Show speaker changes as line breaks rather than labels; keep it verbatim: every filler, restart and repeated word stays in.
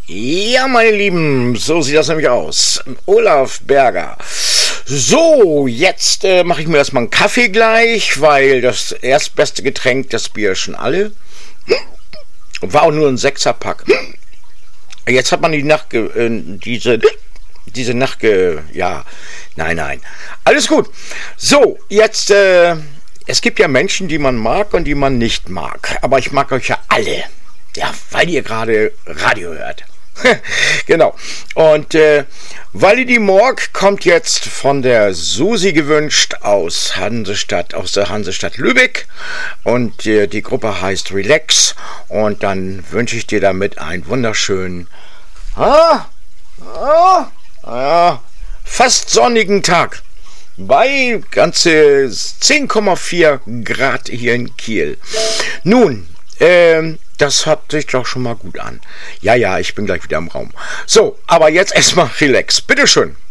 Ja, meine Lieben, so sieht das nämlich aus. Olaf Berger. So, jetzt äh, mache ich mir erstmal einen Kaffee gleich, weil das erstbeste Getränk, das Bier ist schon alle. War auch nur ein Sechserpack. Jetzt hat man die Nacht, äh, diese, diese Nacht, ge, ja, nein, nein. Alles gut. So, jetzt, äh, es gibt ja Menschen, die man mag und die man nicht mag. Aber ich mag euch ja alle. Ja, weil ihr gerade Radio hört. Genau. Und äh, Walidi Morg kommt jetzt von der Susi gewünscht aus Hansestadt, aus der Hansestadt Lübeck. Und äh, die Gruppe heißt Relax. Und dann wünsche ich dir damit einen wunderschönen, ah, ah, ah, fast sonnigen Tag. Bei ganze zehn Komma vier Grad hier in Kiel. Nun, ähm, das hört sich doch schon mal gut an. Ja, ja, ich bin gleich wieder im Raum. So, aber jetzt erstmal relax. Bitteschön.